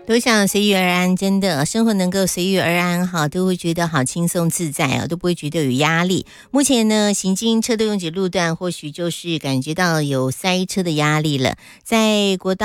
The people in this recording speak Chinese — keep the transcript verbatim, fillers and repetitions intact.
都想随遇而安，真的生活能够随遇而安哈，都会觉得好轻松自在啊，都不会觉得有压力。目前呢，行经车的拥挤路段，或许就是感觉到有塞车的压力了，在国道